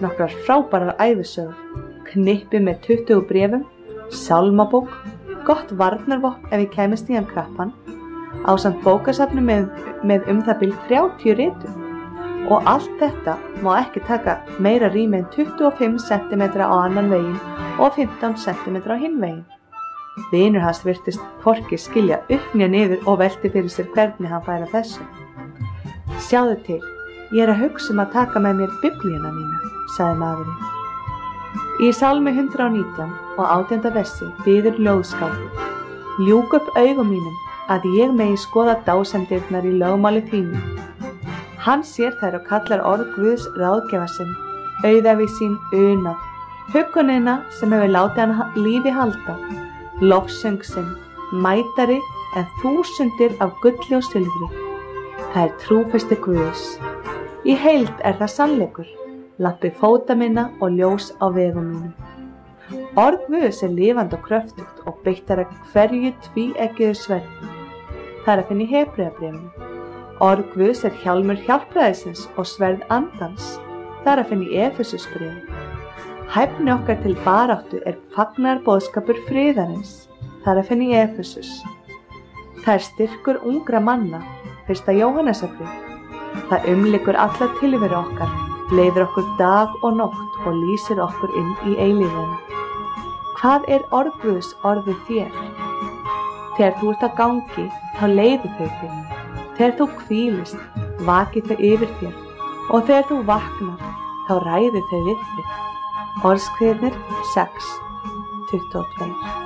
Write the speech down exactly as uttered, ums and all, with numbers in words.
nokkrar frábærar ævisögur, knippi með tuttugu bréfum, sálmabók, gott varnarvopn ef ég kæmist í hann krappan, ásamt bókasafni með, með um það bil þrjátíu ritum. Og allt þetta má ekki taka meira rými en tuttugu og fimm sentimetra á annan veginn og fimmtán sentimetra á hinn veginn. Vinur hans virtist hvorki skilja upp né niður og velti fyrir sér hvernig hann færi að þessu. Sjáðu til, ég er að hugsa um að taka með mér biblíuna mína, sagði maðurinn. Í sálmi hundrað og nítján og átjánda versi biður ljóðskáldið: Ljúk upp augum mínum að ég megi skoða dásemdirnar í lögmáli þínu. Hann sér þær og kallar orð Guðs ráðgjafa sinn, auðæfi sín unað, huggunina sem hefur látið hann lífi halda, lofsöng sinn, mætari en þúsundir af gulli og silfri. Það er trúfesti Guðs. Í heild er það sannleikur, lampi fóta minna og ljós á vegum mínum. Orð Guðs er lifandi og kröftugt og beittar að hverju tvíeggiðu sverði. Það er að finna í Hebreabréfinu. Orð Guðs er hjálmur hjálpræðisins og sverð andans. Það er að finna í Efesusbréfinu. Hæfni okkar til baráttu er fagnaðarboðskapur friðarins. Það er að finna í Efesus. Það er styrkur ungra manna, fyrsta Jóhannesarbréf. Það umlykur alla tilveru okkar, leiðir okkur dag og nótt og lýsir okkur inn í eilífðina. Hvað er orð Guðs orðið þér? Þegar þú ert að gangi, þá leiðir þau þig. Þegar þú hvílist, vakir þau yfir þér og þegar þú vaknar, þá ræðir þau við þig. Orðskviðnir sex tuttugu og tvö